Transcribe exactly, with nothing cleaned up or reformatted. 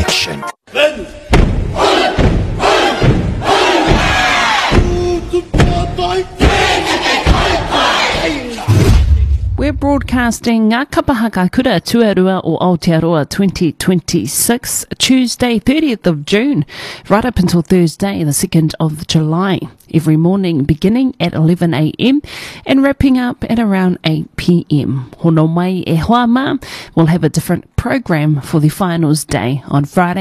passion. We're broadcasting Ngā Kapahaka Kura Tuarua o Aotearoa twenty twenty-six, Tuesday thirtieth of June, right up until Thursday the second of July. Every morning beginning at eleven a m and wrapping up at around eight p m. Hono mai e hoa ma, we'll have a different program for the finals day on Friday.